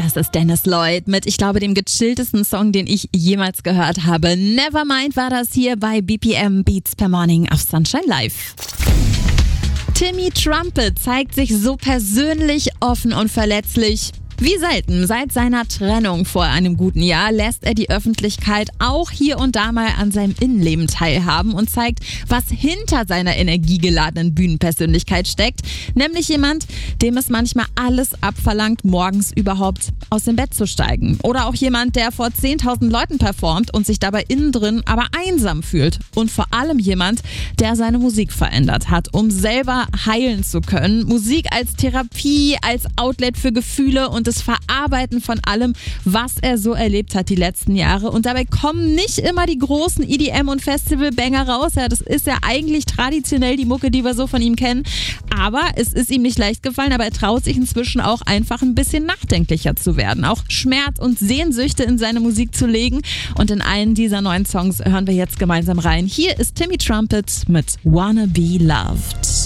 Das ist Dennis Lloyd mit, ich glaube, dem gechilltesten Song, den ich jemals gehört habe. Nevermind war das hier bei BPM Beats per Morning auf Sunshine Live. Timmy Trumpet zeigt sich so persönlich, offen und verletzlich. Wie selten, seit seiner Trennung vor einem guten Jahr lässt er die Öffentlichkeit auch hier und da mal an seinem Innenleben teilhaben und zeigt, was hinter seiner energiegeladenen Bühnenpersönlichkeit steckt. Nämlich jemand, dem es manchmal alles abverlangt, morgens überhaupt aus dem Bett zu steigen. Oder auch jemand, der vor 10.000 Leuten performt und sich dabei innen drin aber einsam fühlt. Und vor allem jemand, der seine Musik verändert hat, um selber heilen zu können. Musik als Therapie, als Outlet für Gefühle und das Verarbeiten von allem, was er so erlebt hat die letzten Jahre. Und dabei kommen nicht immer die großen EDM- und Festival-Banger raus. Ja, das ist ja eigentlich traditionell die Mucke, die wir so von ihm kennen. Aber es ist ihm nicht leicht gefallen, aber er traut sich inzwischen auch einfach ein bisschen nachdenklicher zu werden. Auch Schmerz und Sehnsüchte in seine Musik zu legen. Und in einen dieser neuen Songs hören wir jetzt gemeinsam rein. Hier ist Timmy Trumpet mit Wanna Be Loved.